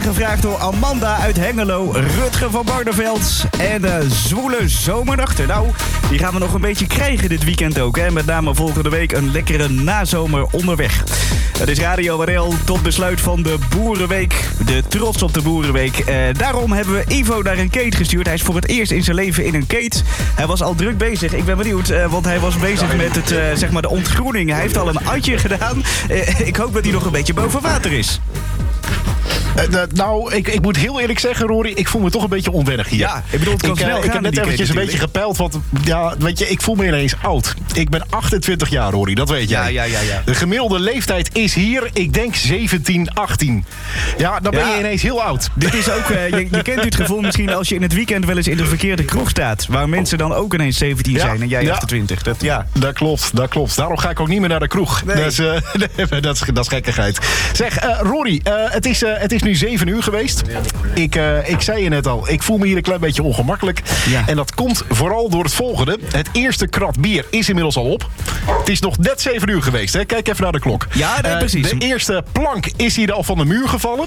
aangevraagd door Amanda uit Hengelo, Rutger van Barneveld en zwoele zomernachten. Nou, die gaan we nog een beetje krijgen dit weekend ook. Hè? Met name volgende week een lekkere nazomer onderweg. Het is Radio RL tot besluit van de Boerenweek. De trots op de Boerenweek. Daarom hebben we Ivo naar een keet gestuurd. Hij is voor het eerst in zijn leven in een keet. Hij was al druk bezig. Ik ben benieuwd, want hij was bezig met het, zeg maar de ontgroening. Hij heeft al een atje gedaan. Ik hoop dat hij nog een beetje boven water is. Ik moet heel eerlijk zeggen, Rory, ik voel me toch een beetje onwennig hier. Ja, ik bedoel, het kan snel gaan. Ik heb net eventjes een beetje gepeild, want ja, weet je, ik voel me ineens oud. Ik ben 28 jaar, Rory, dat weet jij. Ja. De gemiddelde leeftijd is hier, ik denk 17, 18. Ja, dan ben je ineens heel oud. Dit is ook, je kent dit gevoel misschien als je in het weekend wel eens in de verkeerde kroeg staat. Waar mensen dan ook ineens 17 zijn en jij 28. Dat klopt. Daarom ga ik ook niet meer naar de kroeg. Nee. Dat is gekkigheid. Zeg, Rory, het is nu 7 uur geweest. Ik zei je net al, ik voel me hier een klein beetje ongemakkelijk. Ja. En dat komt vooral door het volgende. Het eerste krat bier is inmiddels al op. Het is nog net 7 uur geweest, hè? Kijk even naar de klok. Ja, nee, precies. De eerste plank is hier al van de muur gevallen.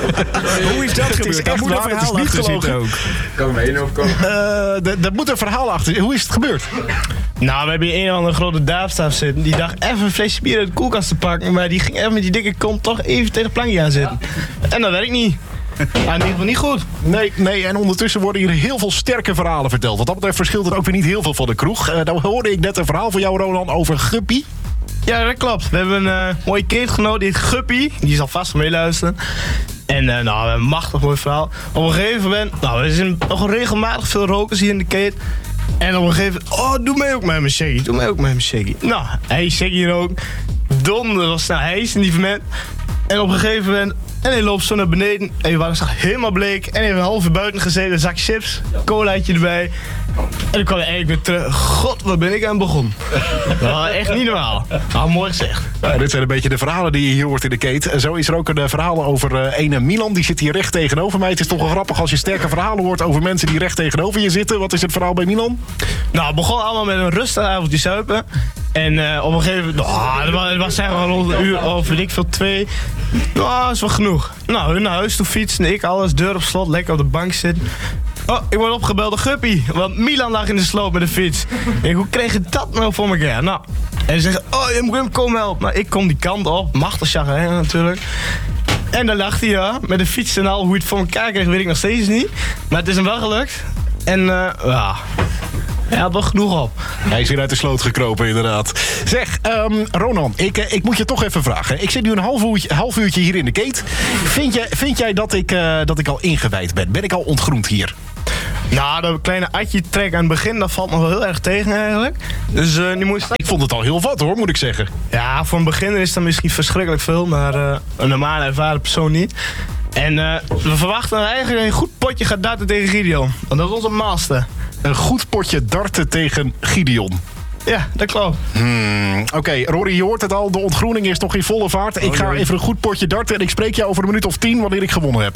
Hoe is dat gebeurd? Daar moet een verhaal achter zitten ook. Kan me één opkomen. Er moet een verhaal achter zitten. Hoe is het gebeurd? Nou, we hebben hier een of andere grote daafstaaf zitten. Die dacht even een flesje bier uit de koelkast te pakken. Maar die ging even met die dikke kont toch even tegen het plankje aan zitten. En dat werkt niet. In ieder geval niet goed. Nee, en ondertussen worden hier heel veel sterke verhalen verteld. Wat dat betreft verschilt het ook weer niet heel veel van de kroeg. Dan hoorde ik net een verhaal van jou, Roland, over Guppy. Ja, dat klopt. We hebben een mooie keetgenoot, die heet Guppy. Die zal vast meeluisteren. En een machtig mooi verhaal. Op een gegeven moment, er zijn nog regelmatig veel rokers hier in de keet. En op een gegeven moment, doe mij ook met mijn shaggy. Nou, hij shaggy er ook. Donder was hij is in die moment. En op een gegeven moment, en hij loopt zo naar beneden. En hij was helemaal bleek. En hij heeft een half uur buiten gezeten, een zak chips, colaatje erbij. En dan kwam hij eigenlijk weer terug. God, waar ben ik aan begonnen? Nou, echt niet normaal. Mooi gezegd. Ja, dit zijn een beetje de verhalen die je hier hoort in de keet. En zo is er ook een verhaal over ene Milan. Die zit hier recht tegenover mij. Het is toch wel grappig als je sterke verhalen hoort over mensen die recht tegenover je zitten. Wat is het verhaal bij Milan? Nou, het begon allemaal met een rustig avondje zuipen. En op een gegeven moment, het was zeg maar rond een uur of weet ik veel, 2. Nou, dat is wel genoeg. Nou, hun naar huis toe fietsen, ik alles, deur op slot, lekker op de bank zitten. Oh, ik word opgebeld door Guppy, want Milan lag in de sloot met de fiets. En hoe kreeg je dat nou voor elkaar? Nou, en ze zeggen, je moet hem komen helpen. Nou, ik kom die kant op, machtig chagrijnig natuurlijk. En dan lag hij met de fiets en al. Hoe hij het voor elkaar kreeg, weet ik nog steeds niet. Maar het is hem wel gelukt. En hij had wel genoeg op. Hij is weer uit de sloot gekropen, inderdaad. Zeg, Ronan, ik moet je toch even vragen. Ik zit nu een half uurtje hier in de keet. Vind jij dat ik al ingewijd ben? Ben ik al ontgroend hier? Nou, dat kleine atje trek aan het begin, dat valt nog wel heel erg tegen eigenlijk. Dus nu moet je... Ik vond het al heel wat hoor, moet ik zeggen. Ja, voor een beginner is dat misschien verschrikkelijk veel, maar een normale ervaren persoon niet. En we verwachten eigenlijk een goed potje gaat darten tegen Gideon. Want dat is onze master. Een goed potje darten tegen Gideon. Ja, dat klopt. Oké, Rory, je hoort het al. De ontgroening is nog in volle vaart. Ik ga even een goed potje darten en ik spreek jou over een minuut of 10 wanneer ik gewonnen heb.